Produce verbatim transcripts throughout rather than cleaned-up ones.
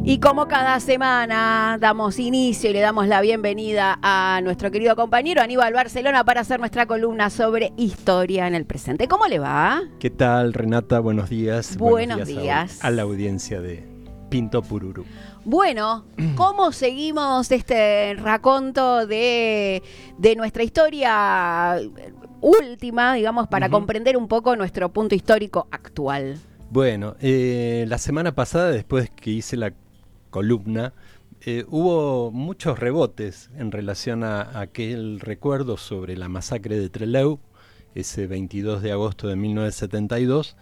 Y como cada semana damos inicio y le damos la bienvenida a nuestro querido compañero Aníbal Barcelona para hacer nuestra columna sobre historia en el presente. ¿Cómo le va? ¿Qué tal, Renata? Buenos días. Buenos, Buenos días, días. A, a la audiencia de Pinto Pururu. Bueno, ¿cómo seguimos este raconto de, de nuestra historia última, digamos, para uh-huh. comprender un poco nuestro punto histórico actual? Bueno, eh, la semana pasada, después que hice la columna, eh, hubo muchos rebotes en relación a, a aquel recuerdo sobre la masacre de Trelew, ese veintidós de agosto de mil novecientos setenta y dos,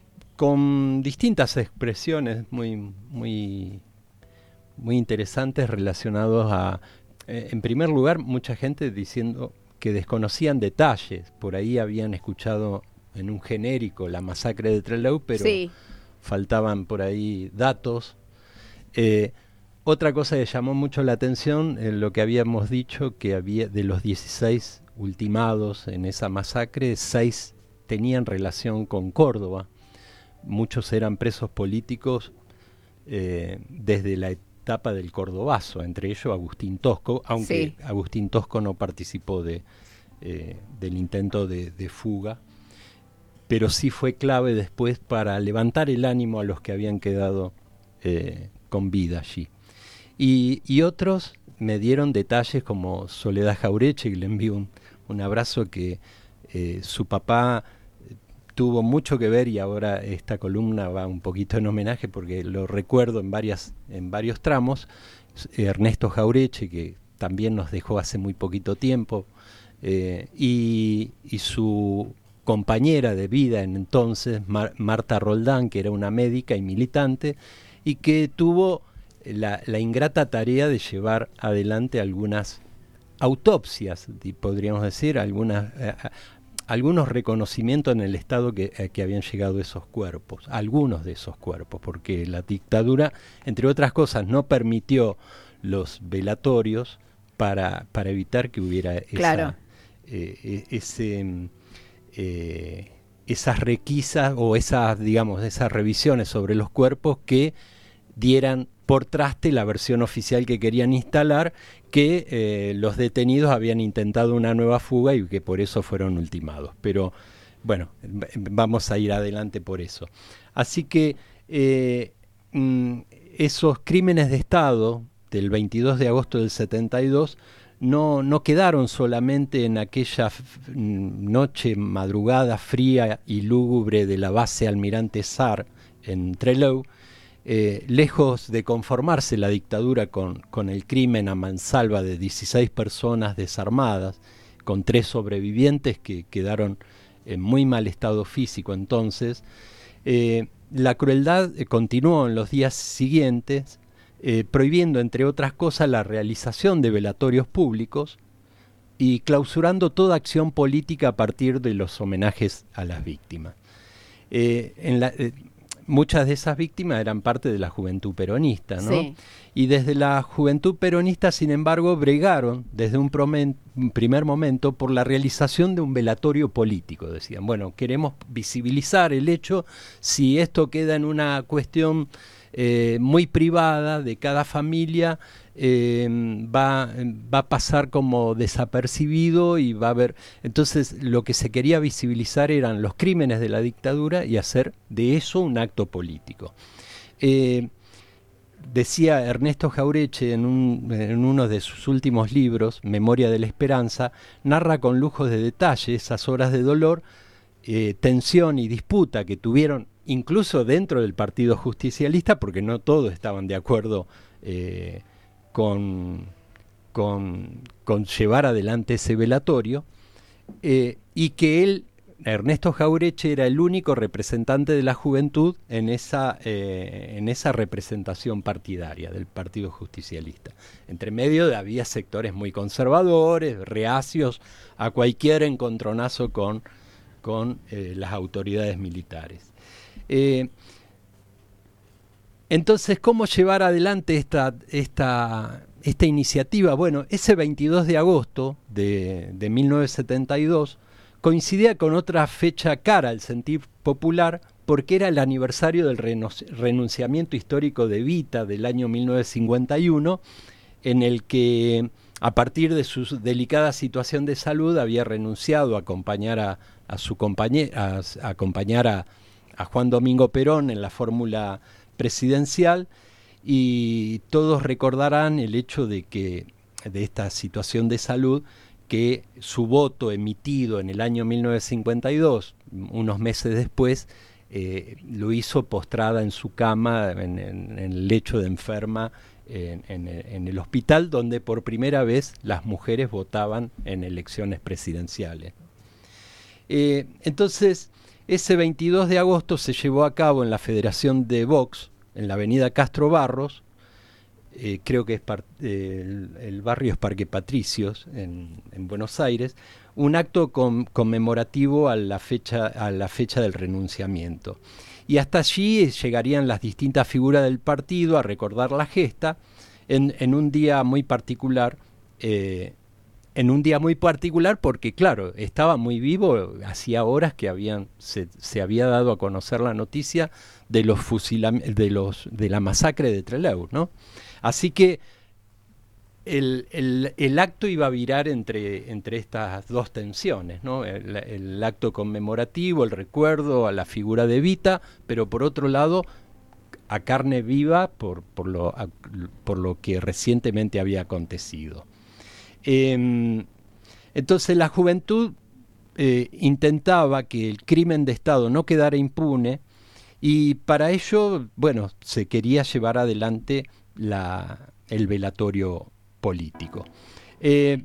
con distintas expresiones muy, muy, muy interesantes relacionados a, eh, en primer lugar, mucha gente diciendo que desconocían detalles. Por ahí habían escuchado en un genérico la masacre de Trelew, pero sí. faltaban por ahí datos. Eh, otra cosa que llamó mucho la atención, eh, lo que habíamos dicho, que había de los dieciséis ultimados en esa masacre, seis tenían relación con Córdoba. Muchos eran presos políticos eh, desde la etapa del Cordobazo, entre ellos Agustín Tosco, aunque sí. Agustín Tosco no participó de, eh, del intento de, de fuga, pero sí fue clave después para levantar el ánimo a los que habían quedado eh, con vida allí. Y, y otros me dieron detalles como Soledad Jaureche, que le envío un, un abrazo, que eh, su papá tuvo mucho que ver, y ahora esta columna va un poquito en homenaje porque lo recuerdo en, varias, en varios tramos. Ernesto Jaureche, que también nos dejó hace muy poquito tiempo, eh, y, y su compañera de vida en entonces, Mar- Marta Roldán, que era una médica y militante, y que tuvo la, la ingrata tarea de llevar adelante algunas autopsias, podríamos decir, algunas, eh, algunos reconocimientos en el estado que, eh, que habían llegado esos cuerpos, algunos de esos cuerpos, porque la dictadura, entre otras cosas, no permitió los velatorios para, para evitar que hubiera esa, claro. eh, ese... Eh, esas requisas o esas, digamos, esas revisiones sobre los cuerpos que dieran por traste la versión oficial que querían instalar, que eh, los detenidos habían intentado una nueva fuga y que por eso fueron ultimados. Pero bueno, vamos a ir adelante por eso. Así que eh, mm, esos crímenes de Estado del veintidós de agosto del setenta y dos No, no quedaron solamente en aquella f- noche, madrugada fría y lúgubre de la base Almirante Sar en Trelew. Eh, lejos de conformarse la dictadura con, con el crimen a mansalva de dieciséis personas desarmadas, con tres sobrevivientes que quedaron en muy mal estado físico entonces, eh, la crueldad eh, continuó en los días siguientes, Eh, prohibiendo, entre otras cosas, la realización de velatorios públicos y clausurando toda acción política a partir de los homenajes a las víctimas. Eh, en la, eh, muchas de esas víctimas eran parte de la juventud peronista, ¿no? Sí. Y desde la juventud peronista, sin embargo, bregaron desde un, promen, un primer momento por la realización de un velatorio político. Decían, bueno, queremos visibilizar el hecho, si esto queda en una cuestión Eh, muy privada de cada familia, eh, va, va a pasar como desapercibido y va a haber... Entonces lo que se quería visibilizar eran los crímenes de la dictadura y hacer de eso un acto político. Eh, decía Ernesto Jaureche en, un, en uno de sus últimos libros, Memoria de la Esperanza, narra con lujos de detalle esas horas de dolor, eh, tensión y disputa que tuvieron incluso dentro del Partido Justicialista, porque no todos estaban de acuerdo eh, con, con, con llevar adelante ese velatorio, eh, y que él, Ernesto Jaureche, era el único representante de la juventud en esa, eh, en esa representación partidaria del Partido Justicialista. Entre medio había sectores muy conservadores, reacios a cualquier encontronazo con, con eh, las autoridades militares. Eh, entonces, ¿cómo llevar adelante esta, esta, esta iniciativa? Bueno, ese veintidós de agosto de, de mil novecientos setenta y dos coincidía con otra fecha cara al sentir popular, porque era el aniversario del renunciamiento histórico de Evita del año mil novecientos cincuenta y uno, en el que a partir de su delicada situación de salud había renunciado a acompañar a, a su compañera, a, a acompañar a, a Juan Domingo Perón en la fórmula presidencial, y todos recordarán el hecho de que de esta situación de salud, que su voto emitido en el año mil novecientos cincuenta y dos, unos meses después, eh, lo hizo postrada en su cama, en, en, en el lecho de enferma, en, en, en el hospital, donde por primera vez las mujeres votaban en elecciones presidenciales. Eh, entonces, ese veintidós de agosto se llevó a cabo en la Federación de Box, en la avenida Castro Barros, eh, creo que es par, eh, el, el barrio es Parque Patricios, en, en Buenos Aires, un acto con, conmemorativo a la, fecha, a la fecha del renunciamiento. Y hasta allí llegarían las distintas figuras del partido a recordar la gesta en, en un día muy particular, eh, en un día muy particular porque, claro, estaba muy vivo, hacía horas que habían, se, se había dado a conocer la noticia de los fusilamientos, de los de la masacre de Trelew, ¿no? Así que el, el, el acto iba a virar entre, entre estas dos tensiones, ¿no? El, el acto conmemorativo, el recuerdo a la figura de Evita, pero por otro lado, a carne viva por, por, lo, a, por lo que recientemente había acontecido. Eh, entonces la juventud eh, intentaba que el crimen de Estado no quedara impune, y para ello, bueno, se quería llevar adelante la, el velatorio político. Eh,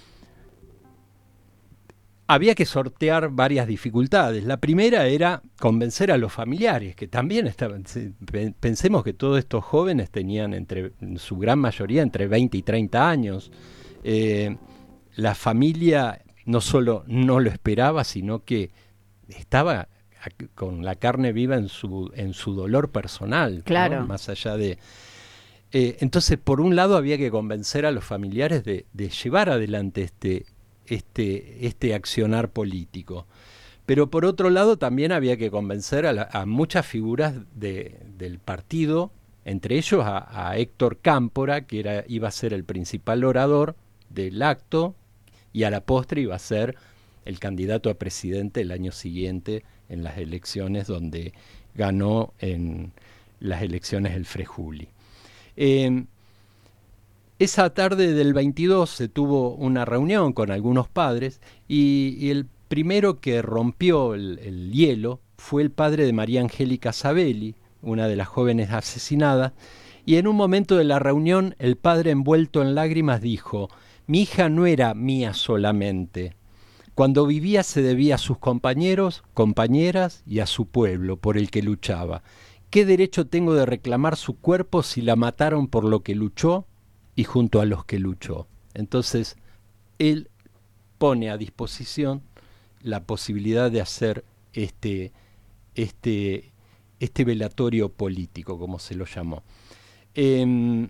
había que sortear varias dificultades. La primera era convencer a los familiares, que también estaban, pensemos que todos estos jóvenes tenían, entre, en su gran mayoría, entre veinte y treinta años. Eh, la familia no solo no lo esperaba, sino que estaba con la carne viva en su, en su dolor personal, claro, ¿no? Más allá de... Eh, entonces, por un lado, había que convencer a los familiares de, de llevar adelante este, este, este accionar político. Pero por otro lado, también había que convencer a, la, a muchas figuras de, del partido, entre ellos a, a Héctor Cámpora, que era, iba a ser el principal orador del acto, y a la postre iba a ser el candidato a presidente el año siguiente en las elecciones, donde ganó en las elecciones el Frejuli. Eh, esa tarde del veintidós se tuvo una reunión con algunos padres, y, y el primero que rompió el, el hielo fue el padre de María Angélica Sabelli, una de las jóvenes asesinadas, y en un momento de la reunión el padre, envuelto en lágrimas, dijo: «Mi hija no era mía solamente. Cuando vivía se debía a sus compañeros, compañeras y a su pueblo por el que luchaba. ¿Qué derecho tengo de reclamar su cuerpo si la mataron por lo que luchó y junto a los que luchó?» Entonces, él pone a disposición la posibilidad de hacer este, este, este velatorio político, como se lo llamó. Eh,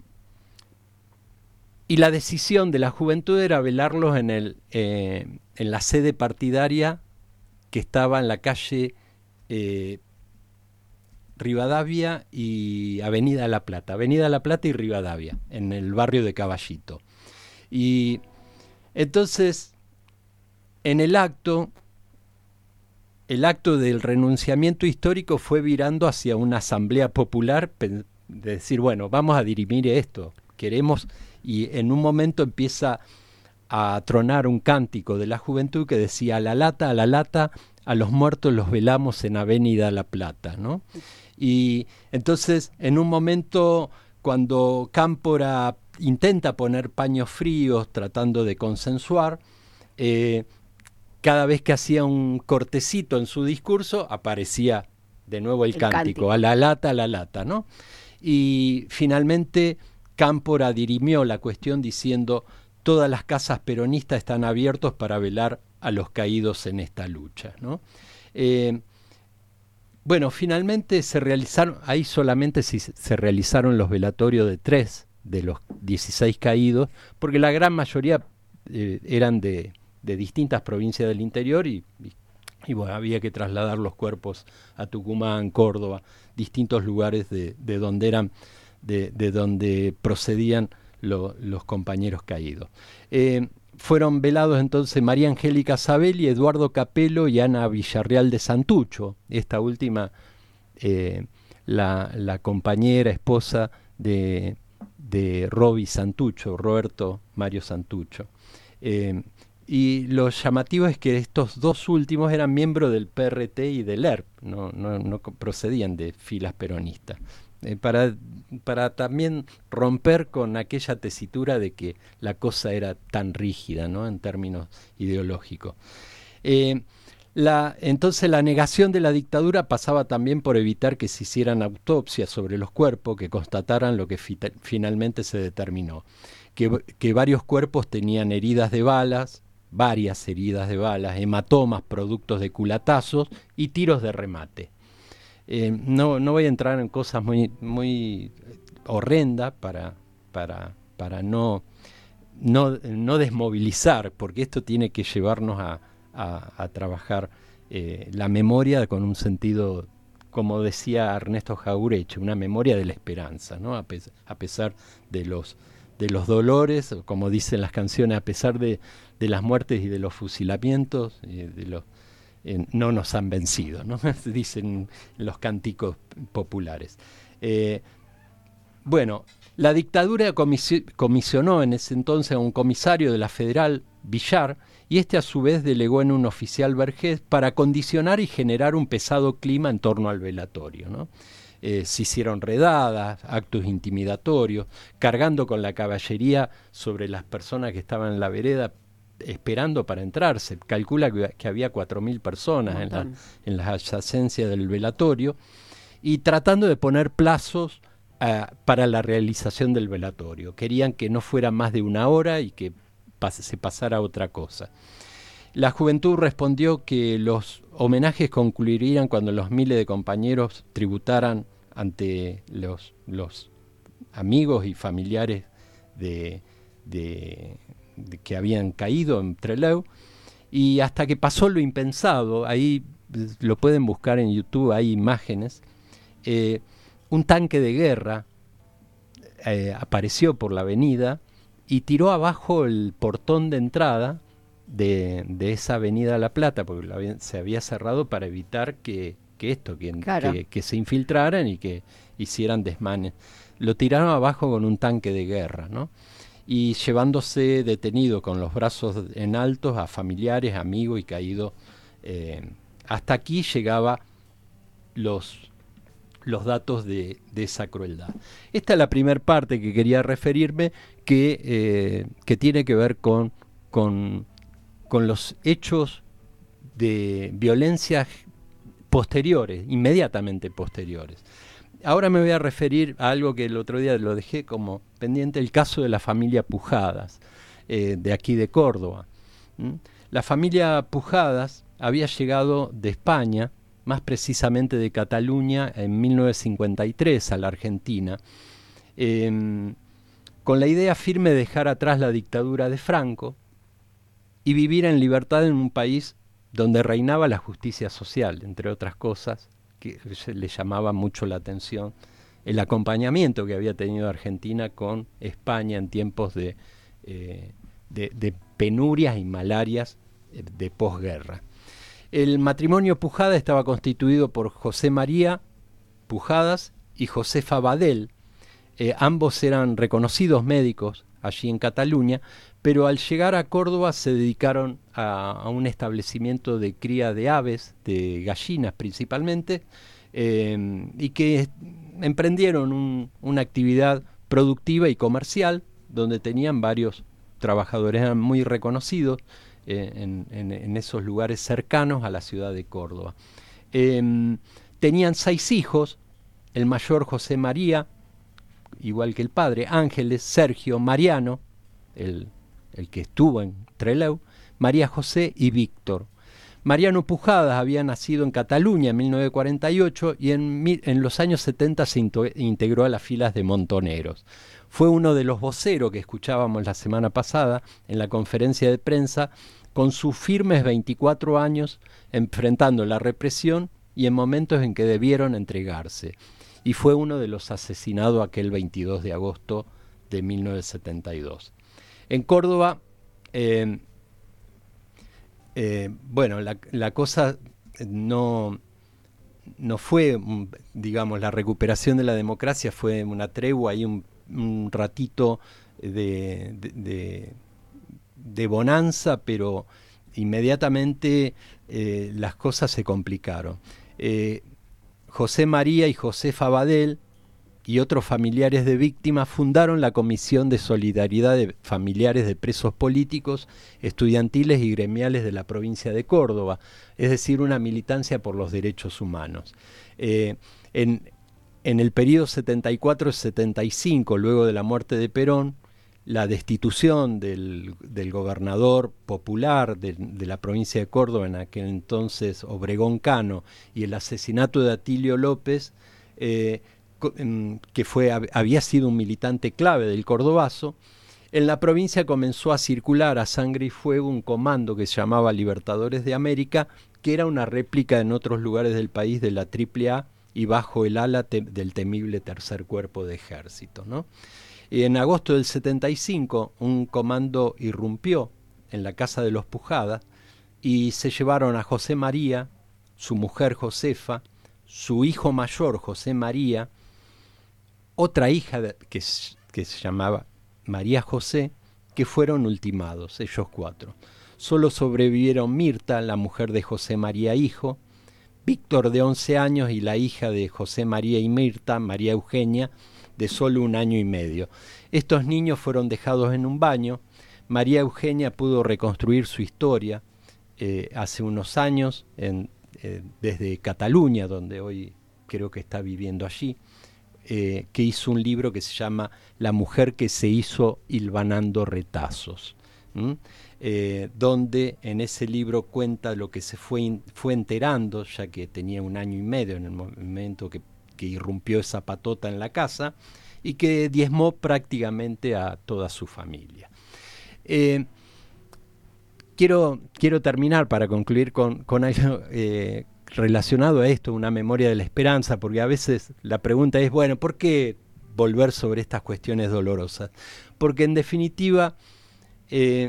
y la decisión de la juventud era velarlos en, el, eh, en la sede partidaria que estaba en la calle eh, Rivadavia y Avenida La Plata, Avenida La Plata y Rivadavia, en el barrio de Caballito. Y entonces, en el acto, el acto del renunciamiento histórico fue virando hacia una asamblea popular, de decir, bueno, vamos a dirimir esto, queremos, y en un momento empieza a tronar un cántico de la juventud que decía: «A la lata, a la lata, a los muertos los velamos en Avenida La Plata», ¿no? Y entonces, en un momento, cuando Cámpora intenta poner paños fríos tratando de consensuar, eh, cada vez que hacía un cortecito en su discurso, aparecía de nuevo el, el cántico, cántico, «A la lata, a la lata», ¿no? Y finalmente Cámpora dirimió la cuestión diciendo: «Todas las casas peronistas están abiertos para velar a los caídos en esta lucha», ¿no? Eh, bueno, finalmente se realizaron, ahí solamente se, se realizaron los velatorios de tres de los dieciséis caídos, porque la gran mayoría eh, eran de, de distintas provincias del interior, y, y y bueno, había que trasladar los cuerpos a Tucumán, Córdoba, distintos lugares de, de donde eran, de, de donde procedían lo, los compañeros caídos. Eh, fueron velados entonces María Angélica Sabelli, Eduardo Capello y Ana Villarreal de Santucho, esta última eh, la, la compañera, esposa de, de Roby Santucho, Roberto Mario Santucho. Eh, Y lo llamativo es que estos dos últimos eran miembros del P R T y del E R P, no, no, no procedían de filas peronistas. Eh, para, para también romper con aquella tesitura de que la cosa era tan rígida, ¿no?, en términos ideológicos. Eh, la, entonces la negación de la dictadura pasaba también por evitar que se hicieran autopsias sobre los cuerpos que constataran lo que fi finalmente se determinó, que, que varios cuerpos tenían heridas de balas, varias heridas de balas, hematomas, productos de culatazos y tiros de remate. Eh, no, no voy a entrar en cosas muy, muy horrendas para, para, para no, no, no desmovilizar, porque esto tiene que llevarnos a, a, a trabajar eh, la memoria con un sentido, como decía Ernesto Jauretche, una memoria de la esperanza, ¿no? A, pe a pesar de los, de los dolores, como dicen las canciones, a pesar de de las muertes y de los fusilamientos, eh, de los, eh, no nos han vencido, ¿no? Dicen los cánticos populares. Eh, bueno, la dictadura comisi comisionó en ese entonces a un comisario de la Federal, Villar, y este a su vez delegó en un oficial Vergés para condicionar y generar un pesado clima en torno al velatorio, ¿no? Eh, se hicieron redadas, actos intimidatorios, cargando con la caballería sobre las personas que estaban en la vereda esperando para entrar. Se calcula que, que había cuatro mil personas en, la, en las adyacencias del velatorio, y tratando de poner plazos uh, para la realización del velatorio. Querían que no fuera más de una hora y que pas se pasara a otra cosa. La juventud respondió que los homenajes concluirían cuando los miles de compañeros tributaran ante los, los amigos y familiares de, de De que habían caído en Trelew, y hasta que pasó lo impensado. Ahí lo pueden buscar en YouTube, hay imágenes. Eh, un tanque de guerra eh, apareció por la avenida y tiró abajo el portón de entrada de, de esa avenida La Plata, porque la, se había cerrado para evitar que, que esto, que, claro. que, que se infiltraran y que hicieran desmanes. Lo tiraron abajo con un tanque de guerra, ¿no? Y llevándose detenido con los brazos en altos a familiares, amigos y caídos. Eh, hasta aquí llegaba los, los datos de, de esa crueldad. Esta es la primera parte que quería referirme, que, eh, que tiene que ver con, con, con los hechos de violencia posteriores, inmediatamente posteriores. Ahora me voy a referir a algo que el otro día lo dejé como pendiente, el caso de la familia Pujadas, eh, de aquí de Córdoba. ¿Mm? La familia Pujadas había llegado de España, más precisamente de Cataluña, en mil novecientos cincuenta y tres a la Argentina, eh, con la idea firme de dejar atrás la dictadura de Franco y vivir en libertad en un país donde reinaba la justicia social, entre otras cosas, que le llamaba mucho la atención el acompañamiento que había tenido Argentina con España en tiempos de, eh, de, de penurias y malarias de posguerra. El matrimonio Pujada estaba constituido por José María Pujadas y Josefa Badel. Eh, ambos eran reconocidos médicos allí en Cataluña, pero al llegar a Córdoba se dedicaron a, a un establecimiento de cría de aves, de gallinas principalmente, eh, y que emprendieron un, una actividad productiva y comercial donde tenían varios trabajadores, eran muy reconocidos eh, en, en, en esos lugares cercanos a la ciudad de Córdoba. Eh, tenían seis hijos, el mayor José María, igual que el padre, Ángeles, Sergio, Mariano, el, el que estuvo en Trelew, María José y Víctor. Mariano Pujadas había nacido en Cataluña en mil novecientos cuarenta y ocho y en, en los años setenta se integró a las filas de Montoneros. Fue uno de los voceros que escuchábamos la semana pasada en la conferencia de prensa con sus firmes veinticuatro años, enfrentando la represión y en momentos en que debieron entregarse. Y fue uno de los asesinados aquel veintidós de agosto de mil novecientos setenta y dos. En Córdoba, eh, eh, bueno, la, la cosa no, no fue, digamos, la recuperación de la democracia fue una tregua y un, un ratito de, de, de, de bonanza, pero inmediatamente eh, las cosas se complicaron. Eh, José María y Josefa Badel y otros familiares de víctimas fundaron la Comisión de Solidaridad de Familiares de Presos Políticos, Estudiantiles y Gremiales de la provincia de Córdoba, es decir, una militancia por los derechos humanos. Eh, en, en el periodo setenta y cuatro setenta y cinco, luego de la muerte de Perón, la destitución del, del gobernador popular de, de la provincia de Córdoba, en aquel entonces Obregón Cano, y el asesinato de Atilio López, eh, que fue, había sido un militante clave del cordobazo, en la provincia comenzó a circular a sangre y fuego un comando que se llamaba Libertadores de América, que era una réplica en otros lugares del país de la Triple A y bajo el ala te, del temible Tercer Cuerpo de Ejército, ¿no? Y en agosto del setenta y cinco, un comando irrumpió en la casa de los Pujadas y se llevaron a José María, su mujer Josefa, su hijo mayor José María, otra hija de, que, que se llamaba María José, que fueron ultimados, ellos cuatro. Solo sobrevivieron Mirta, la mujer de José María hijo, Víctor de once años y la hija de José María y Mirta, María Eugenia, de solo un año y medio. Estos niños fueron dejados en un baño. María Eugenia pudo reconstruir su historia eh, hace unos años en, eh, desde Cataluña, donde hoy creo que está viviendo allí. Eh, que hizo un libro que se llama La mujer que se hizo hilvanando retazos, ¿Mm? eh, donde en ese libro cuenta lo que se fue, in, fue enterando, ya que tenía un año y medio en el momento que, que irrumpió esa patota en la casa, y que diezmó prácticamente a toda su familia. Eh, quiero, quiero terminar para concluir con, con algo eh, relacionado a esto, una memoria de la esperanza, porque a veces la pregunta es, bueno, ¿por qué volver sobre estas cuestiones dolorosas? Porque en definitiva eh,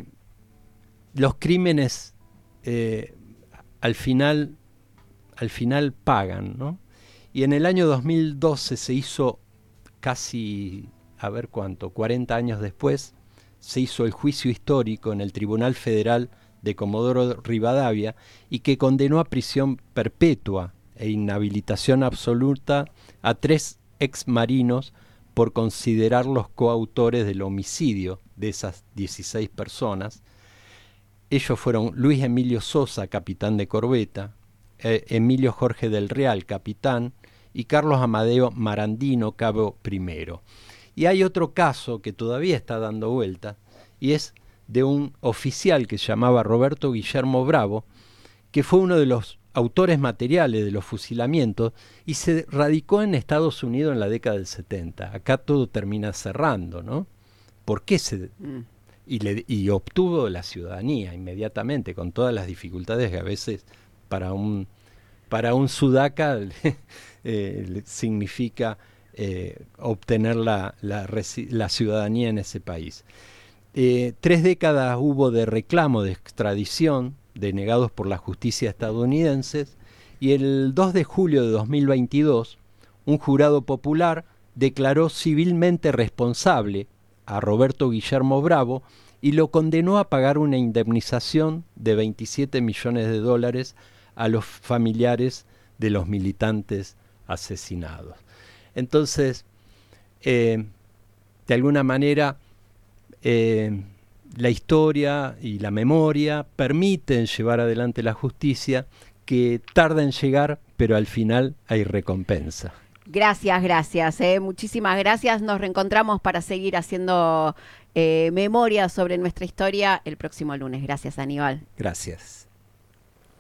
los crímenes eh, al final al final pagan, ¿no? Y en el año dos mil doce se hizo casi, a ver cuánto, cuarenta años después, se hizo el juicio histórico en el Tribunal Federal de Comodoro Rivadavia y que condenó a prisión perpetua e inhabilitación absoluta a tres exmarinos por considerarlos coautores del homicidio de esas dieciséis personas. Ellos fueron Luis Emilio Sosa, capitán de corbeta, eh, Emilio Jorge del Real, capitán, y Carlos Amadeo Marandino, cabo primero. Y hay otro caso que todavía está dando vuelta, y es de un oficial que se llamaba Roberto Guillermo Bravo, que fue uno de los autores materiales de los fusilamientos y se radicó en Estados Unidos en la década del setenta. Acá todo termina cerrando, ¿no? ¿Por qué se...? Mm. Y, le, y obtuvo la ciudadanía inmediatamente, con todas las dificultades que a veces para un, para un sudaca eh, significa eh, obtener la, la, la ciudadanía en ese país. Eh, tres décadas hubo de reclamo de extradición denegados por la justicia estadounidense y el dos de julio de dos mil veintidós un jurado popular declaró civilmente responsable a Roberto Guillermo Bravo y lo condenó a pagar una indemnización de veintisiete millones de dólares a los familiares de los militantes asesinados. Entonces, eh, de alguna manera, eh, la historia y la memoria permiten llevar adelante la justicia, que tarda en llegar, pero al final hay recompensa. Gracias, gracias, eh. muchísimas gracias. Nos reencontramos para seguir haciendo eh, memoria sobre nuestra historia el próximo lunes. Gracias, Aníbal. Gracias.